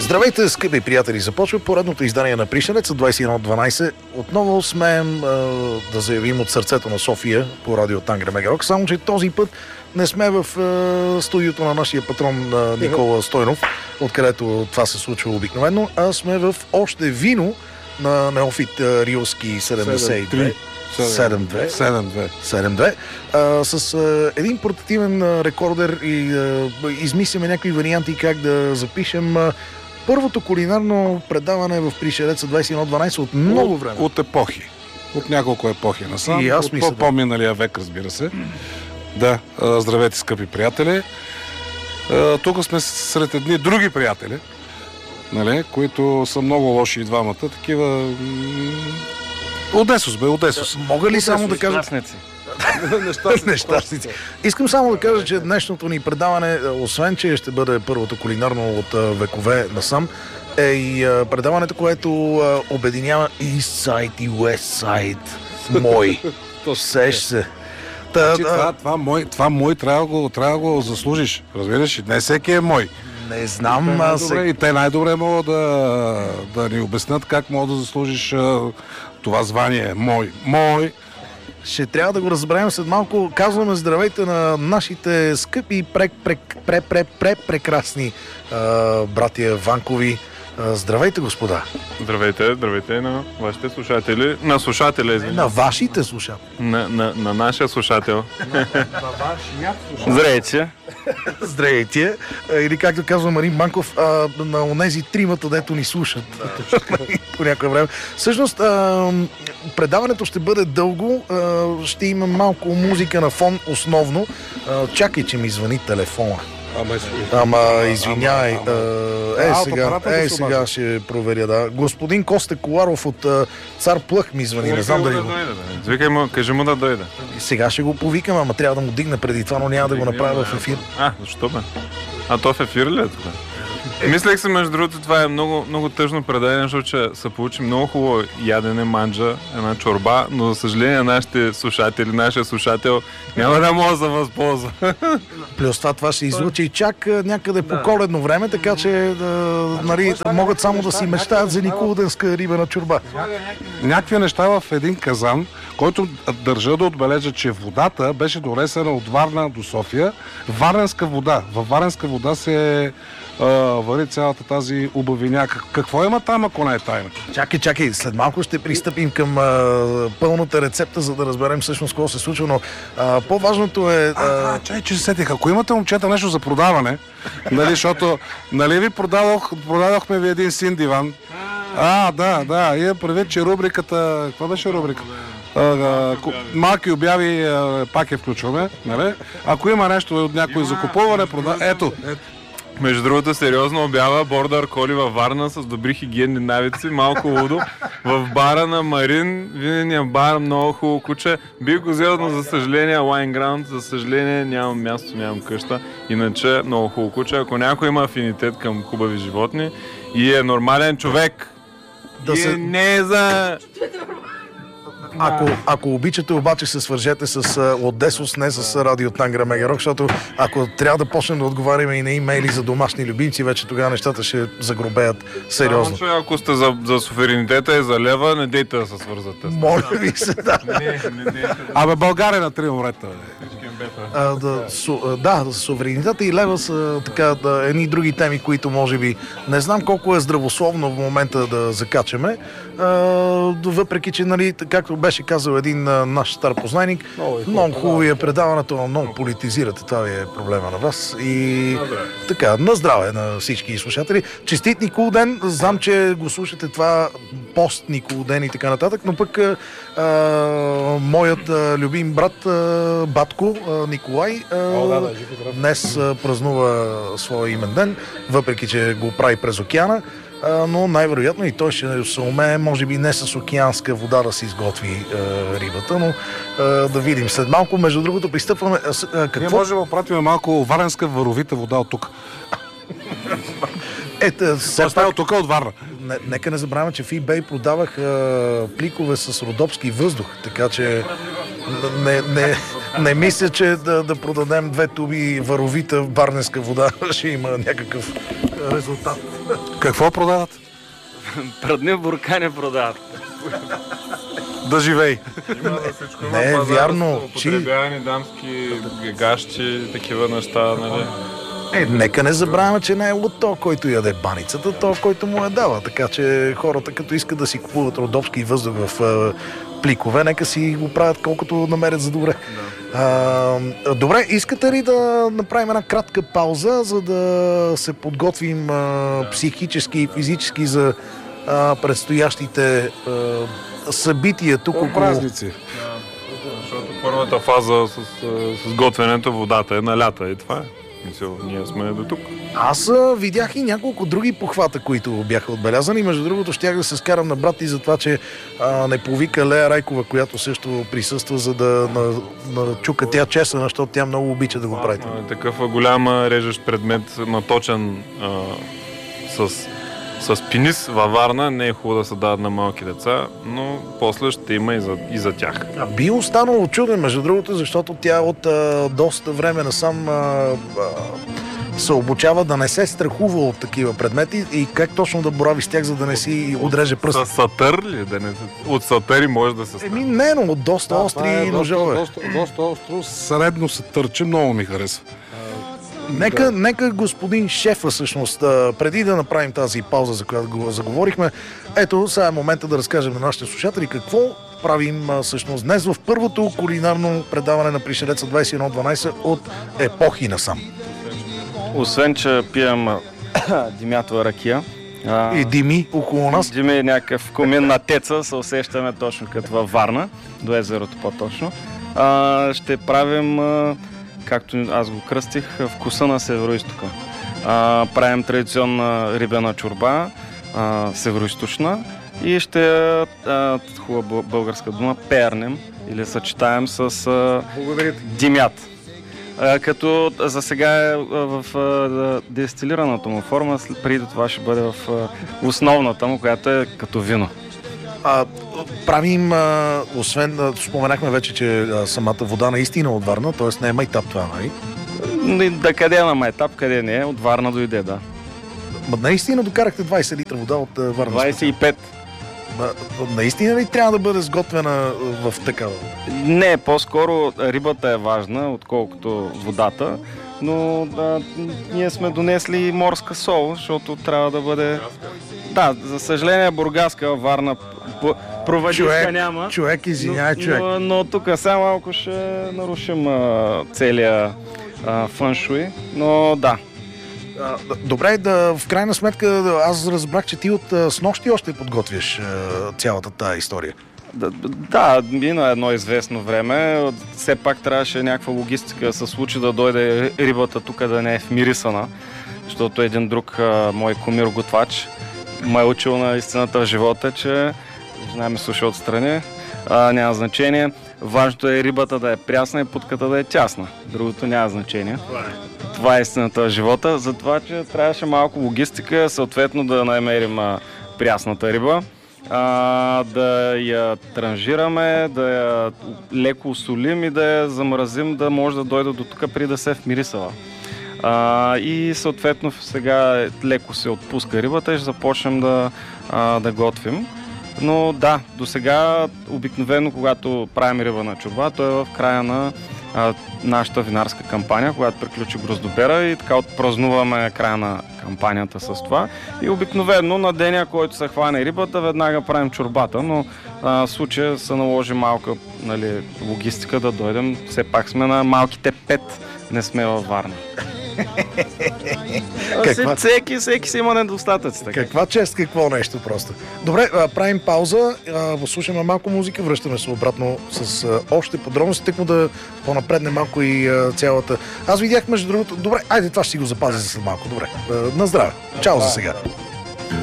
Здравейте, скъпи приятели! Започва поредното издание на Пришелец 21:12. Отново смеем да заявим от сърцето на София по радио Тангра Мегарок, само че този път не сме в студиото на нашия патрон Никола Стойнов, откъдето това се случва обикновено, а сме в още вино на неофит Рилски 72. 7-2. С един портативен рекордер и измисляме някакви варианти как да запишем първото кулинарно предаване в Пришелеца 21:12 от много време. От епохи. От няколко епохи насам. И аз от мисля, по-миналия век, разбира се. Да, здравейте, скъпи приятели. Тук сме сред едни други приятели, нали, които са много лоши и двамата. Такива... Одесос, бе, Одесос. Мога ли само да кажа... Нещастници. Искам само да кажа, че днешното ни предаване, освен че ще бъде първото кулинарно от векове насам, е и предаването, което обединява East Side и West Side. Мой. Сеш се. Това мой трябва да го заслужиш. Разбираш? Не всеки е мой. Не знам. И те най-добре могат да ни обяснят как мога да заслужиш това звание. Мой. Ще трябва да го разберем след малко. Казваме здравейте на нашите скъпи прекрасни братия Ванкови. Здравейте, господа. Здравейте на вашите слушатели. На слушателя, извиня. На вашите слушатели. На нашия слушател. На вашия слушател. Здравейте. Здравейте. Или както казва Марин Банков, на онези тримата, дето ни слушат по някое време. Всъщност, предаването ще бъде дълго. Ще има малко музика на фон основно. Чакай, че ми звъни телефона. Извинявай. Сега ще проверя, да. Господин Коста Коларов от Цар Плъх ми звъни. Не знам дали... Звикай му, кажи му да дойде. Сега ще го повикам, ама трябва да му дигна преди това, но няма да го направя в ефир. Защо бе? То в ефир ли е това? Мислех се, между другото, това е много, много тъжно предаване, защото че се получи много хубаво ядене, манджа, една чорба, но за съжаление нашия слушател няма да може да се възползва. Плюс това ще излучи и чак някъде по коледно време, така че могат само да си мечтаят за николденска рибена чорба. Някакви неща в един казан, който държа да отбележа, че водата беше донесена от Варна до София. Варненска вода. Във Варненска вода се вари цялата тази убавиня. Какво има там, ако не е тайна? Чакай, след малко ще пристъпим към пълната рецепта, за да разберем всъщност какво се случва, но по-важното е... че се сетих, ако имате, момчета, нещо за продаване, нали, защото, нали ви продадохме ви един син диван. Да, имам предвид, че рубриката... Каква беше рубриката? Малки обяви пак я включваме, нали? Ако има нещо от някой закупуване, ето. Между другото, сериозно обява бордър коли във Варна с добри хигиенни навици, малко лудо. В бара на Марин, винения бар, много хубаво куче. Бих го взел, но за съжаление, Лайнграунд, за съжаление нямам място, нямам къща. Иначе много хубаво куче. Ако някой има афинитет към хубави животни и е нормален човек, не е за... Ако обичате, обаче се свържете с Одесос, не с радио Тангра Мегарок, защото ако трябва да почнем да отговаряме и на имейли за домашни любимци, вече тогава нещата ще загробеят сериозно. Само, че ако сте за суверенитета и за лева, не дейте да се свързвате. Моля ви се, да. Не. България на три морета. Суверенитета и лева са така едни други теми, които може би не знам колко е здравословно в момента да закачаме. Въпреки, че, нали, както беше казал един наш стар познайник, много хубаво е предаването, но много политизирате. Това е проблема на вас. И така, на здраве на всички слушатели. Честит Никол ден. Знам, че го слушате това пост Никол ден и така нататък, но пък моят любим брат Батко Николай днес празнува своя имен ден, въпреки, че го прави през океана. Но най-вероятно и той ще се умее, може би не с океанска вода да се изготви рибата, но да видим след малко. Между другото, пристъпваме... Ние можем да пратим малко варенска варовита вода от тук. От тук от Варна. Нека не забравяме, че в eBay продавах пликове с родопски въздух, така че Не мисля, че да продадем 2 туби варовита барненска вода ще има някакъв резултат. Какво продават? Прадни буркани продават. Да живей. Има за всичко. Не е вярно, Употребявани дамски гащи, такива неща, нали? Нека не забравяме, че не е от то, който яде баницата, то, който му я дава. Така че хората, като искат да си купуват родопски въздух в пликове, нека си го правят колкото намерят за добре. Добре, искате ли да направим една кратка пауза, за да се подготвим психически и физически за предстоящите събития тук около... Празници. Защото първата фаза с готвенето водата е на лята и това е. Мисъл, ние сме до тук. Аз видях и няколко други похвата, които бяха отбелязани. Между другото, щях да се скарам на брат и за това, че не повика Лея Райкова, която също присъства, за да начука тя чесъна, защото тя много обича да го прави. Такъв голям режещ предмет, наточен с пенис във Варна. Не е хубаво да се дават на малки деца, но после ще има и за тях. Би останало чуден, между другото, защото тя от доста време насам се обучава да не се страхува от такива предмети и как точно да борави с тях, за да не си отреже пръст. С сатър ли? От сатъри може да се страхува. Не, но от доста остри ножове. Доста остро, средно се търчи, много ми харесва. Нека господин шефа, всъщност, преди да направим тази пауза, за която го заговорихме, ето, сега е момента да разкажем на нашите слушатели какво правим всъщност днес в първото кулинарно предаване на Пришелеца 2112 от епохи насам. Освен, че пием димятова ракия. И дими около нас. Дими някакъв комин на теца, се усещаме точно като във Варна, до езерото по-точно. Ще правим... както аз го кръстих, вкуса на Североизтока. Правим традиционна рибена чорба, североизточна, и ще хубава българска дума, пернем или съчетаем с димят. Като за сега е в дестилираната му форма, преди това ще бъде в основната му, която е като вино. Правим, освен, споменахме вече, че самата вода наистина от Варна, т.е. не е майтап това, нали? Да, къде е на майтап, къде не е, от Варна дойде, да. Наистина докарахте 20 литра вода от Варна? 25. Наистина ли трябва да бъде сготвена в такава? Не, по-скоро рибата е важна, отколкото водата, но ние сме донесли морска сол, защото трябва да бъде... Да, за съжаление Бургаска, Варна, проводичка няма. Човек, извиняй, човек. Но тук сега малко ще нарушим целия фъншуй, но да. Добре, в крайна сметка аз разбрах, че ти от снощи още подготвяш цялата тая история. Да, мина едно известно време. Все пак трябваше някаква логистика да се случи да дойде рибата тук да не е вмирисана, защото един друг мой кумир готвач ме е учил на истината в живота, че жена ми слуша отстрани, няма значение. Важното е рибата да е прясна и путката да е тясна. Другото няма значение. Това е истината в живота, затова, че трябваше малко логистика, съответно да намерим прясната риба, да я транжираме, да я леко осолим и да я замразим, да може да дойде до тук преди да се е вмирисала. И съответно сега леко се отпуска рибата и ще започнем да готвим. Но да, до сега обикновено, когато правим риба на чорба, то е в края на нашата винарска кампания, когато приключи Гроздобера, и така отпразнуваме края на кампанията с това. И обикновено на деня, който се хване рибата, веднага правим чорбата, но в случая се наложи малка, нали, логистика да дойдем. Все пак сме на малките 5, не сме във Варна. Всеки си има недостатъци. Каква чест, какво нещо просто. Добре, правим пауза, слушаме малко музика, връщаме се обратно с още подробности, тъкмо да по-напредне малко и цялата... Аз видях между другото... Добре, айде това ще си го запазя за след малко. Добре, на здраве. Чао за сега.